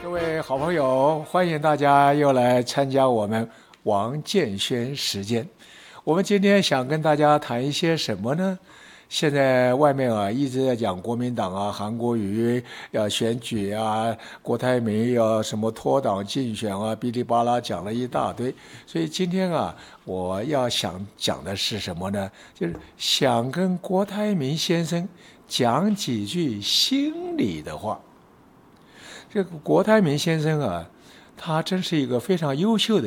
各位好朋友，欢迎大家又来参加我们王建轩时间。我们今天想跟大家谈一些什么呢？现在外面一直在讲国民党韩国瑜要选举郭台铭要什么脱党竞选哔哩吧啦讲了一大堆。所以今天我要想讲的是什么呢？就是想跟郭台铭先生讲几句心里的话。这个郭台铭先生他真是一个非常优秀的